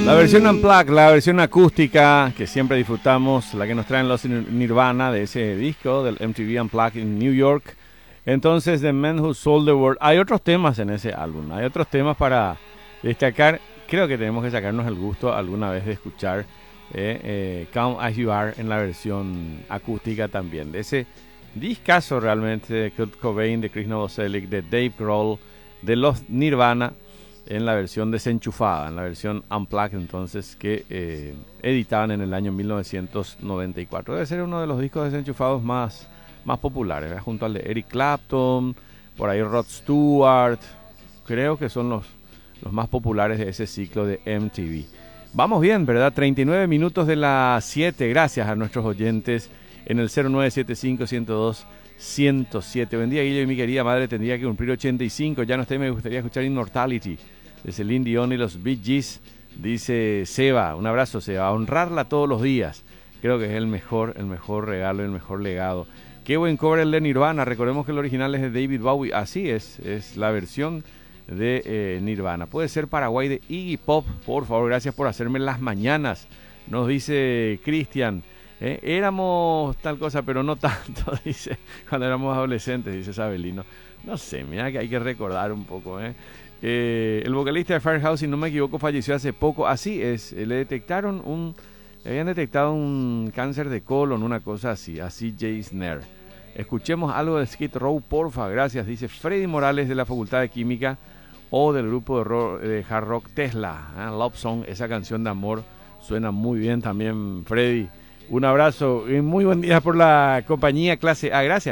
La versión unplugged, la versión acústica que siempre disfrutamos, la que nos traen los Nirvana de ese disco del MTV Unplugged en New York. Entonces, The Men Who Sold the World. Hay otros temas en ese álbum, hay otros temas para destacar. Creo que tenemos que sacarnos el gusto alguna vez de escuchar Come As You Are en la versión acústica también. De ese discazo realmente de Kurt Cobain, de Chris Novoselic, de Dave Grohl, de los Nirvana, en la versión desenchufada, en la versión unplugged, entonces, que editaban en el año 1994. Debe ser uno de los discos desenchufados más populares, ¿verdad? Junto al de Eric Clapton, por ahí Rod Stewart. Creo que son los más populares de ese ciclo de MTV. Vamos bien, ¿verdad? 39 minutos de las 7. Gracias a nuestros oyentes en el 0975-102-107. Buen día, Guillo, y mi querida madre tendría que cumplir 85. Ya no esté, me gustaría escuchar Immortality de Celine Dion y los Bee Gees. Dice Seba, un abrazo, Seba. A honrarla todos los días. Creo que es el mejor regalo, el mejor legado. Qué buen cover el de Nirvana. Recordemos que el original es de David Bowie. Así es la versión de Nirvana. Puede ser Paraguay de Iggy Pop. Por favor, gracias por hacerme las mañanas. Nos dice Cristian. Éramos tal cosa, pero no tanto, dice, cuando éramos adolescentes, dice Sabelino. No sé, mira que hay que recordar un poco. El vocalista de Firehouse, si no me equivoco, falleció hace poco. Así es, le habían detectado un cáncer de colon, una cosa así Jay Snare. Escuchemos algo de Skid Row, porfa, gracias, dice Freddy Morales de la Facultad de Química o del grupo de hard rock Tesla. Love Song, esa canción de amor, suena muy bien también, Freddy. Un abrazo y muy buen día por la compañía clase A. Gracias.